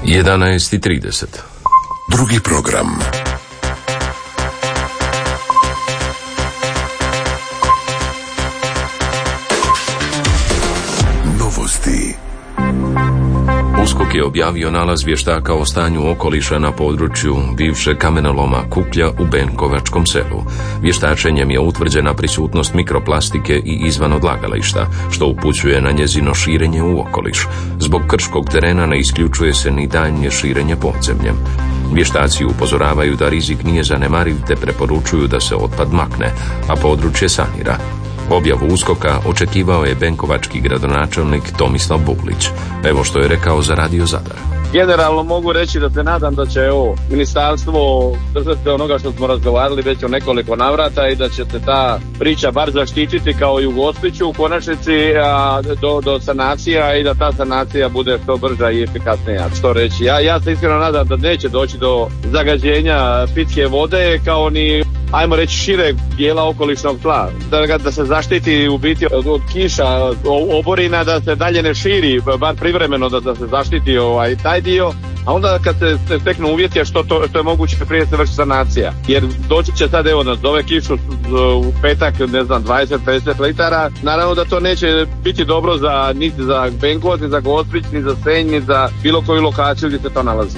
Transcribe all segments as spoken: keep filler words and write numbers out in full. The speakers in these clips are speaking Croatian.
jedanaest i trideset. Drugi program. Novosti. USKOK je objavio nalaz vještaka o stanju okoliša na području bivše kamenoloma Kuklja u Benkovačkom selu. Vještačenjem je utvrđena prisutnost mikroplastike i izvan odlagališta, što upućuje na njezino širenje u okoliš. Zbog krškog terena ne isključuje se ni daljnje širenje podzemljem. Vještaci upozoravaju da rizik nije zanemariv te preporučuju da se otpad makne, a područje sanira. Objavu USKOK-a očekivao je benkovački gradonačelnik Tomislav Bublić. Evo što je rekao za Radio Zadar. Generalno mogu reći da se nadam da će ovo ministarstvo držati onoga što smo razgovarali već o nekoliko navrata i da će se ta priča bar zaštititi kao i u Gospiću u konačnici a, do, do sanacija i da ta sanacija bude što brža i efikasnija. Što reći, ja, ja se iskreno nadam da neće doći do zagađenja pitke vode kao ni ajmo reći šireg dijela okolišnog tla, da, da se zaštiti u biti od, od kiša, oborina, da se dalje ne širi, bar privremeno da, da se zaštiti ovaj taj dio, a onda kad se steknu uvjeti što to, to je moguće prije se vrši sanacija, jer doći će sad evo nas dove kišu u petak, ne znam, dvadeset do pedeset litara, naravno da to neće biti dobro za niti za Benkovac, ni za Gospić, ni za Senj, ni za bilo koju lokaciju gdje se to nalazi.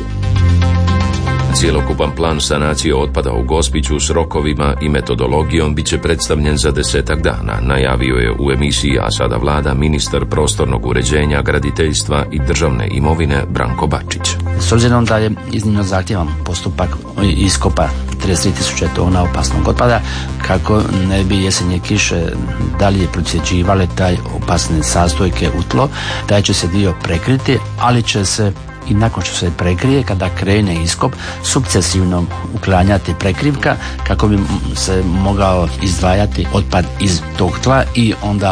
Cijelokupan plan sanacije otpada u Gospiću s rokovima i metodologijom bit će predstavljen za desetak dana, najavio je u emisiji A sada vlada ministar prostornog uređenja, graditeljstva i državne imovine Branko Bačić. S obzirom da je iznimno zahtjevan postupak iskopa trideset tri tisuće tona opasnog otpada, kako ne bi jesenje kiše dalje procjeđivale taj opasne sastojke u tlo, taj će se dio prekriti, ali će se i nakon što se prekrije, kada krene iskop, sukcesivno uklanjati prekrivka kako bi se mogao izdvajati otpad iz tog tla i onda